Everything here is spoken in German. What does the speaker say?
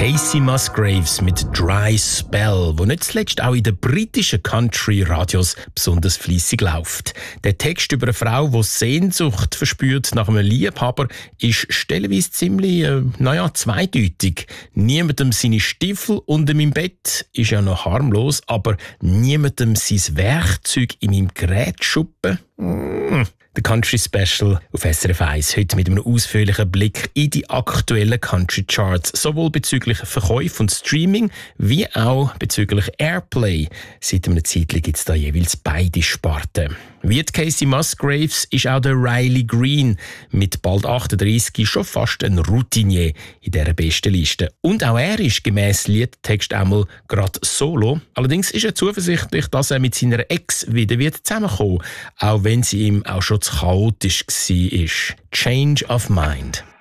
Casey Musgraves mit Dry Spell, wo nicht zuletzt auch in den britischen Country-Radios besonders fleissig läuft. Der Text über eine Frau, die Sehnsucht verspürt nach einem Liebhaber, ist stellenweise ziemlich, zweideutig. Niemandem seine Stiefel unter meinem Bett ist ja noch harmlos, aber niemandem sein Werkzeug in meinem Gerätschuppen. Der Country Special auf SRF 1, heute mit einem ausführlichen Blick in die aktuellen Country Charts, sowohl bezüglich Verkäufe und Streaming, wie auch bezüglich Airplay. Seit einer Zeit gibt es da jeweils beide Sparten. Wie die Casey Musgraves ist auch der Riley Green mit bald 38 schon fast ein Routinier in dieser besten Liste. Und auch er ist gemäss Liedtext einmal gerade solo. Allerdings ist er zuversichtlich, dass er mit seiner Ex wieder zusammenkommen wird, auch wenn sie ihm auch schon zu chaotisch war. Change of Mind.